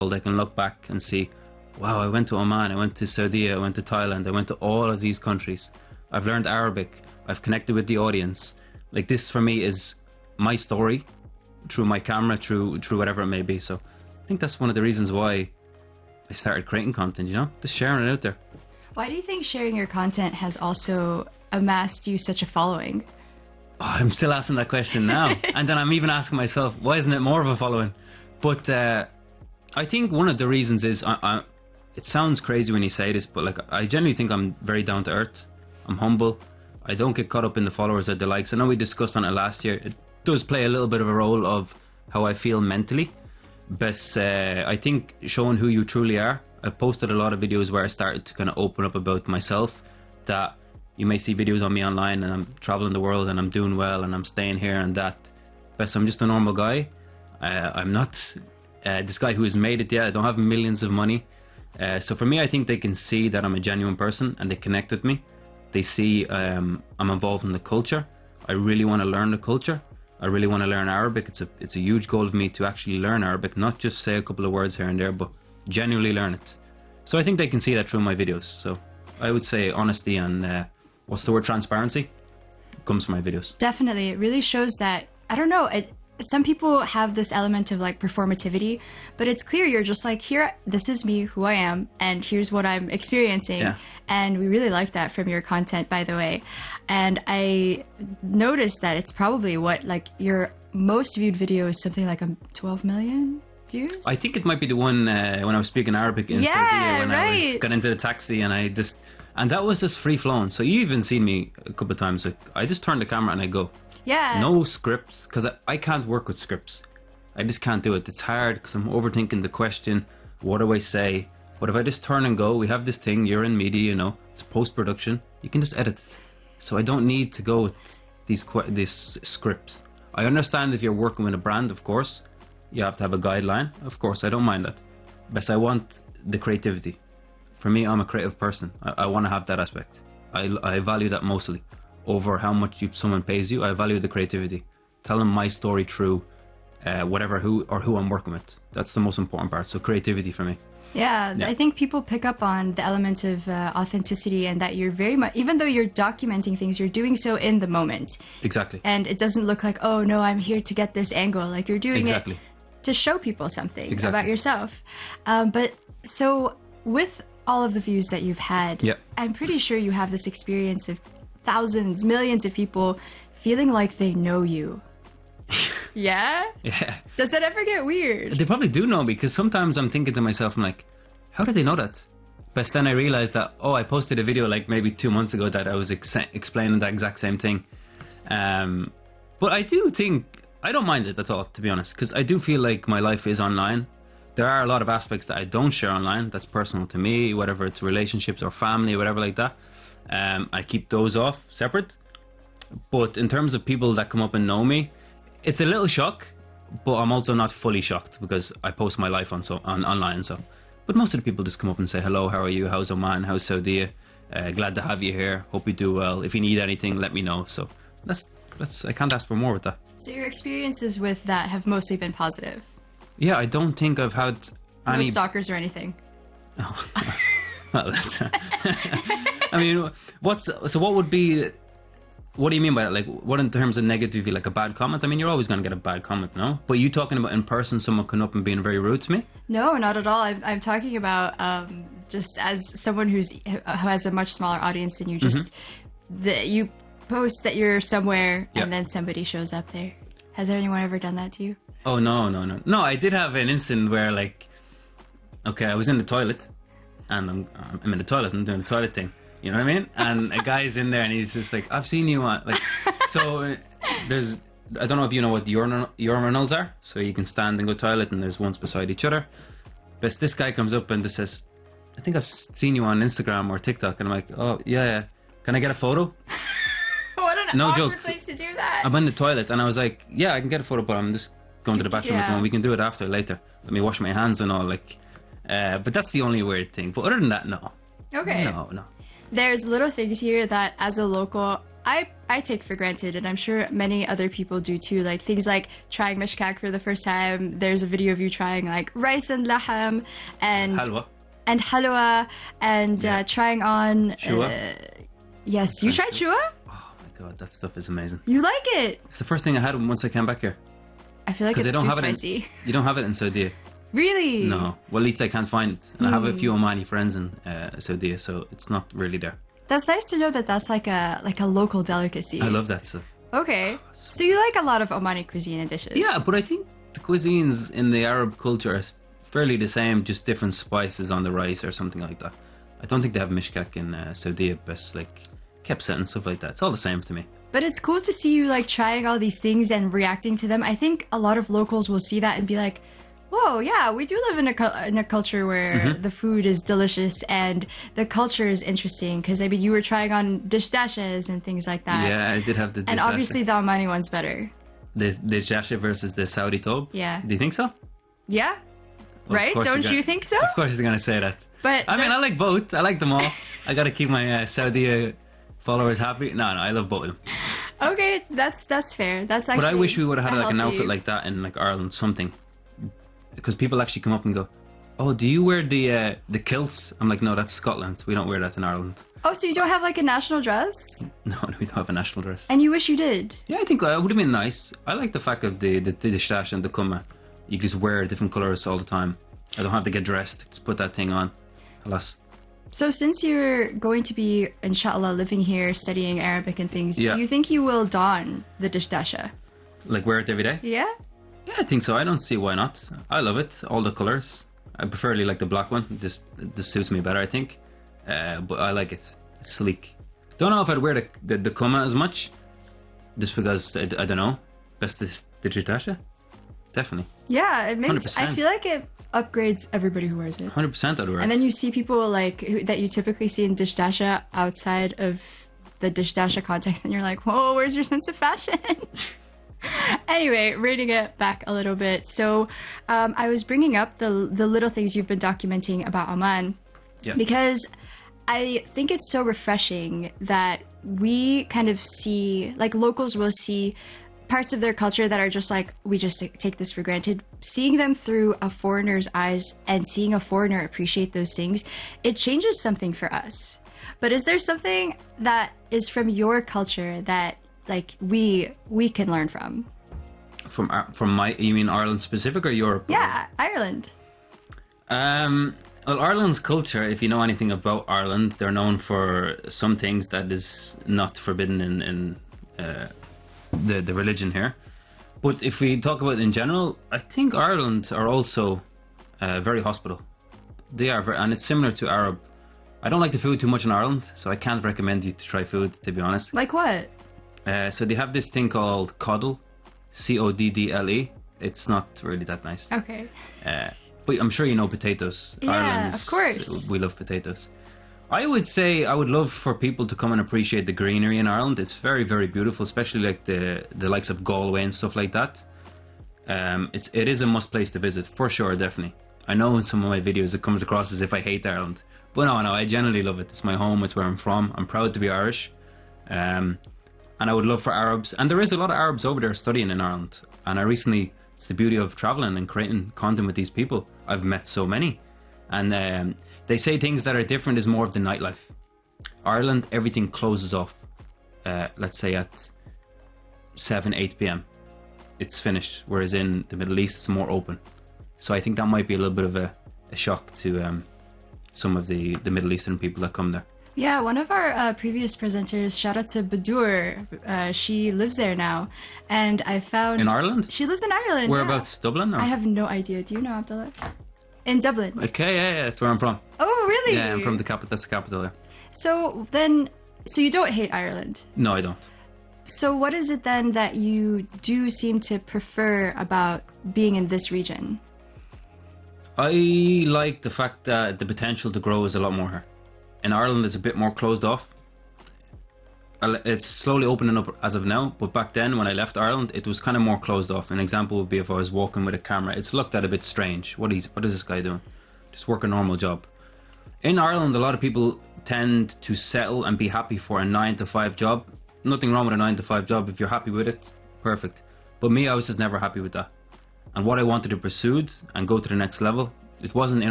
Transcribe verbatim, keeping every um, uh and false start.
They can look back and see, wow, I went to Oman, I went to Saudi, I went to Thailand, I went to all of these countries. I've learned Arabic, I've connected with the audience. Like, this for me is my story through my camera, through through whatever it may be. So I think that's one of the reasons why I started creating content, you know, just sharing it out there. Why do you think sharing your content has also amassed you such a following? Oh, I'm still asking that question now. And then I'm even asking myself, why isn't it more of a following? But uh, I think one of the reasons is, I, I, it sounds crazy when you say this, but like, I genuinely think I'm very down to earth. I'm humble. I don't get caught up in the followers or the likes. I know we discussed on it last year. It does play a little bit of a role of how I feel mentally. But uh, I think showing who you truly are. I've posted a lot of videos where I started to kind of open up about myself, that you may see videos on me online and I'm traveling the world and I'm doing well and I'm staying here and that. But I'm just a normal guy. Uh, I'm not uh, this guy who has made it yet. I don't have millions of money. Uh, so for me, I think they can see that I'm a genuine person and they connect with me. They see um, I'm involved in the culture. I really want to learn the culture. I really want to learn Arabic. It's a it's a huge goal of me to actually learn Arabic, not just say a couple of words here and there, but genuinely learn it. So I think they can see that through my videos. So I would say honesty and uh, what's the word, transparency, comes from my videos. Definitely. It really shows that, I don't know, it, some people have this element of like performativity, but it's clear you're just like, here, this is me, who I am, and here's what I'm experiencing. Yeah. And we really like that from your content, by the way. And I noticed that it's probably what, like, your most viewed video is something like a twelve million views? I think it might be the one uh, when I was speaking Arabic in yeah, Saudi, when right. I was got into the taxi and I just, and that was just free flowing. So you even seen me a couple of times. Like, I just turn the camera and I go. Yeah. No scripts, because I, I can't work with scripts. I just can't do it. It's hard because I'm overthinking the question. What do I say? But if I just turn and go, we have this thing, you're in media, you know, it's post-production. You can just edit it. So I don't need to go with these this scripts. I understand if you're working with a brand, of course, you have to have a guideline. Of course, I don't mind that. But I want the creativity. For me, I'm a creative person. I, I want to have that aspect. I, I value that mostly. Over how much you, someone pays you, I value the creativity. Tell them my story through uh, whatever who or who I'm working with. That's the most important part. So creativity for me. Yeah, yeah, I think people pick up on the element of uh, authenticity, and that you're very much, even though you're documenting things, you're doing so in the moment. Exactly. And it doesn't look like, oh no, I'm here to get this angle. Like, you're doing exactly. it to show people something exactly. about yourself. Um, but so with all of the views that you've had, yep. I'm pretty sure you have this experience of thousands, millions of people feeling like they know you. Yeah? Yeah. Does that ever get weird? They probably do know, because sometimes I'm thinking to myself, I'm like, how did they know that? But then I realized that, oh, I posted a video like maybe two months ago that I was ex- explaining that exact same thing. Um, but I do think, I don't mind it at all, to be honest, because I do feel like my life is online. There are a lot of aspects that I don't share online, that's personal to me, whether it's relationships or family or whatever like that. Um, I keep those off, separate. But in terms of people that come up and know me, it's a little shock, but I'm also not fully shocked because I post my life on so on online. So, but most of the people just come up and say, hello, how are you? How's Oman? How's Saudi? Uh, glad to have you here. Hope you do well. If you need anything, let me know. So that's, that's, I can't ask for more with that. So your experiences with that have mostly been positive? Yeah, I don't think I've had any... No stalkers or anything? Oh. Well, that's... I mean, what's... So what would be... What do you mean by that? Like, what in terms of negativity, like a bad comment? I mean, you're always going to get a bad comment, no? But you talking about in person, someone coming up and being very rude to me? No, not at all. I'm, I'm talking about um, just as someone who's who has a much smaller audience than you. Just mm-hmm. the, you post that you're somewhere, yep. and then somebody shows up there. Has anyone ever done that to you? Oh, no, no, no. No, I did have an incident where, like, okay, I was in the toilet, and I'm, I'm in the toilet and doing the toilet thing. You know what I mean? And a guy's in there and he's just like, I've seen you on, like, so uh, there's, I don't know if you know what urinal, urinals are. So you can stand and go toilet and there's ones beside each other. But this guy comes up and just says, I think I've seen you on Instagram or TikTok. And I'm like, oh, yeah, yeah. Can I get a photo? What an no awkward joke. place to do that. I'm in the toilet and I was like, yeah, I can get a photo, but I'm just going to the bathroom yeah. at the moment. We can do it after, later. Let me wash my hands and all, like, uh, but that's the only weird thing. But other than that, no. Okay. No, no. There's little things here that, as a local, I I take for granted, and I'm sure many other people do too. Like things like trying mishkak for the first time. There's a video of you trying like rice and laham and Halwa. and halwa and Yeah. uh, trying on. Shua. Uh, yes, you tried shua. Oh my god, that stuff is amazing. You like it? It's the first thing I had once I came back here. I feel like it's Because they don't too have it. spicy. In, you don't have it in Saudi. Really? No. Well, at least I can't find it. And I have a Hmm. few Omani friends in uh, Saudi, so it's not really there. That's nice to know that that's like a like a local delicacy. I love that stuff. Okay, so you like a lot of Omani cuisine and dishes. Yeah, but I think the cuisines in the Arab culture are fairly the same, just different spices on the rice or something like that. I don't think they have mishkak in uh, Saudi, but like kebsat and stuff like that. It's all the same to me. But it's cool to see you like trying all these things and reacting to them. I think a lot of locals will see that and be like, whoa, yeah, we do live in a, cu- in a culture where Mm-hmm. the food is delicious and the culture is interesting. Because, I mean, you were trying on dish dashes and things like that. Yeah, I did have the And dish obviously the Omani one's better. the the jasha versus the Saudi tob. Yeah. Do you think so? Yeah? Well, of right? course Don't you're you gonna- think so? Of course you're gonna say that. But I mean, don't- I like both. I like them all. I gotta keep my uh, Saudi uh, followers happy. No, no, I love both of them. Okay, that's that's fair. That's actually. But I wish we would have had a like an healthy- outfit like that in like Ireland, something. Because people actually come up and go, "Oh, do you wear the uh, the kilts?" I'm like, "No, that's Scotland. We don't wear that in Ireland." Oh, so you don't have like a national dress? No, we don't have a national dress. And you wish you did? Yeah, I think uh, it would have been nice. I like the fact of the the, the stash and the kuma. You can just wear different colours all the time. I don't have to get dressed. Just put that thing on. Alas. So since you're going to be, inshallah, living here, studying Arabic and things, Yeah. do you think you will don the dishdasha? Like wear it every day? Yeah? Yeah, I think so. I don't see why not. I love it. All the colours. I preferably like the black one. Just this suits me better, I think. Uh, but I like it. It's sleek. Don't know if I'd wear the the, the kuma as much. Just because I, I don't know. Best the the jitasha. Definitely. Yeah, it makes, one hundred percent. I feel like it upgrades everybody who wears it. one hundred percent I'd wear it. And then you see people like who, that you typically see in dishdasha outside of the dishdasha context, and you're like, whoa, where's your sense of fashion? Anyway, reining it back a little bit. So um, I was bringing up the the little things you've been documenting about Oman Yeah. because I think it's so refreshing that we kind of see, like locals will see parts of their culture that are just like, we just take this for granted. Seeing them through a foreigner's eyes and seeing a foreigner appreciate those things, it changes something for us. But is there something that is from your culture that like we we can learn from? From Ar- from my, you mean Ireland specific or Europe? Yeah, Ireland. Um, well, Ireland's culture, if you know anything about Ireland, they're known for some things that is not forbidden in, in uh, the, the religion here. But if we talk about it in general, I think Ireland are also uh, very hospitable. They are, very, and it's similar to Arab. I don't like the food too much in Ireland, so I can't recommend you to try food, to be honest. Like what? Uh, so they have this thing called coddle, C O D D L E. It's not really that nice. Okay. Uh, but I'm sure you know potatoes. Yeah, Ireland is, of course. We love potatoes. I would say I would love for people to come and appreciate the greenery in Ireland. It's very, very beautiful, especially like the the likes of Galway and stuff like that. Um, it's it is a must place to visit for sure, definitely. I know in some of my videos it comes across as if I hate Ireland, but no, no, I generally love it. It's my home. It's where I'm from. I'm proud to be Irish, um, and I would love for Arabs. And there is a lot of Arabs over there studying in Ireland. And I recently, it's the beauty of traveling and creating content with these people. I've met so many, and um, they say things that are different is more of the nightlife. Ireland, everything closes off. Uh, let's say at seven, eight p.m. It's finished. Whereas in the Middle East, it's more open. So I think that might be a little bit of a, a shock to um, some of the, the Middle Eastern people that come there. Yeah, one of our uh, previous presenters, shout out to Badur, uh, she lives there now. And I found... In Ireland? She lives in Ireland. Whereabouts? yeah. Dublin? Or? I have no idea. Do you know, Abdullah? In Dublin. Okay, yeah, yeah, that's where I'm from. Oh, really? Yeah, I'm from the capital. That's the capital there. So then, so you don't hate Ireland. No, I don't. So what is it then that you do seem to prefer about being in this region? I like the fact that the potential to grow is a lot more here. In Ireland, it's a bit more closed off. It's slowly opening up as of now, but back then when I left Ireland, it was kind of more closed off. An example would be if I was walking with a camera. It's looked at a bit strange. What is what is this guy doing? Just work a normal job. In Ireland, a lot of people tend to settle and be happy for a nine to five job, nothing wrong with a nine to five job. If you're happy with it, perfect. But me, I was just never happy with that. And what I wanted to pursue and go to the next level, it wasn't in